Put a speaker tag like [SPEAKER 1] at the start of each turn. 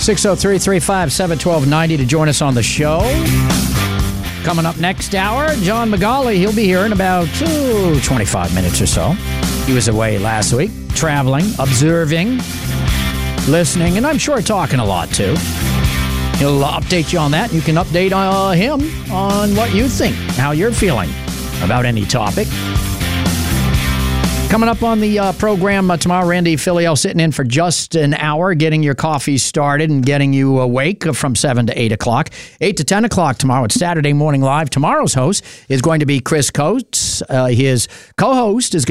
[SPEAKER 1] 603-357-1290 to join us on the show. Coming up next hour, John McGauley. He'll be here in about 25 minutes or so. He was away last week, traveling, observing, listening, and I'm sure talking a lot too. He'll update you on that. You can update him on what you think, how you're feeling about any topic. Coming up on the program tomorrow, Randy Filial sitting in for just an hour, getting your coffee started and getting you awake from 7 to 8 o'clock. 8 to 10 o'clock tomorrow. It's Saturday Morning Live. Tomorrow's host is going to be Chris Coates. His co-host is